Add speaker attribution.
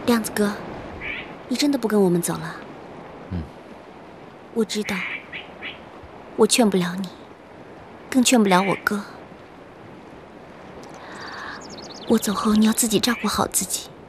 Speaker 1: 亮子哥，你真的不跟我们走了？我知道，我劝不了你，更劝不了我哥。我走后，你要自己照顾好自己。